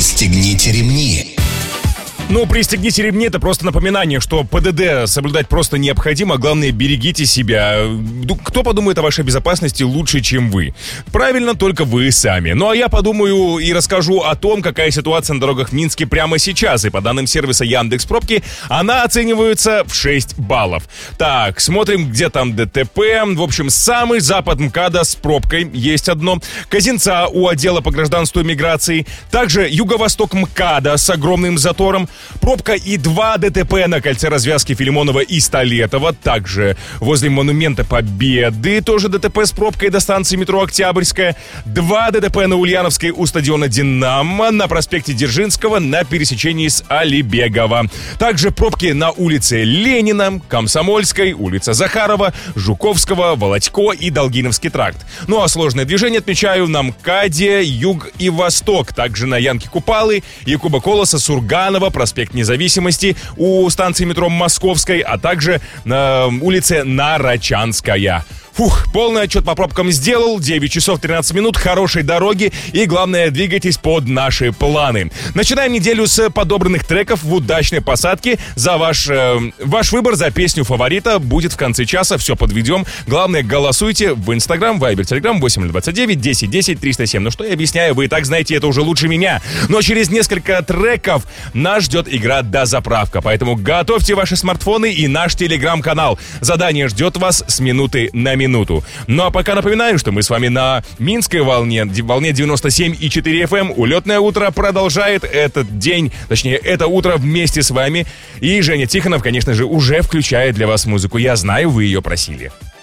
Пристегните ремни. Ну, пристегните ремни, это просто напоминание, что ПДД соблюдать просто необходимо, а главное, берегите себя. Кто подумает о вашей безопасности лучше, чем вы? Правильно, только вы сами. Ну, а я подумаю и расскажу о том, какая ситуация на дорогах в Минске прямо сейчас. И по данным сервиса Яндекс.Пробки, она оценивается в 6 баллов. Так, смотрим, где там ДТП. В общем, самый запад МКАДа с пробкой есть одно. Казинца у отдела по гражданству и миграции. Также юго-восток МКАДа с огромным затором. Пробка и 2 ДТП на кольце развязки Филимонова и Столетова. Также возле Монумента Победы тоже ДТП с пробкой до станции метро Октябрьская. 2 ДТП на Ульяновской у стадиона «Динамо», на проспекте Дзержинского на пересечении с Алибегова. Также пробки на улице Ленина, Комсомольской, улица Захарова, Жуковского, Володько и Долгиновский тракт. Ну а сложное движение отмечаю на МКАДе Юг и Восток. Также на Янке Купалы, Якуба Колоса, Сурганова, проспект Независимости у станции метро Московской, а также на улице Нарочанская. Фух, полный отчет по пробкам сделал. 9 часов 13 минут, хорошей дороги и, главное, двигайтесь под наши планы. Начинаем неделю с подобранных треков в удачной посадке. За ваш выбор за песню фаворита будет в конце часа. Все подведем. Главное, голосуйте в Инстаграм, Вайбер, Телеграм 8029 10 10 307. Ну что я объясняю, вы и так знаете это уже лучше меня. Но через несколько треков нас ждет игра «Дозаправка». Поэтому готовьте ваши смартфоны и наш Телеграм-канал. Задание ждет вас с минуты на минуту. Ну а пока напоминаю, что мы с вами на Минской волне 97,4 FM. Улетное утро продолжает этот день, точнее, это утро вместе с вами. И Женя Тихонов, конечно же, уже включает для вас музыку. Я знаю, вы ее просили.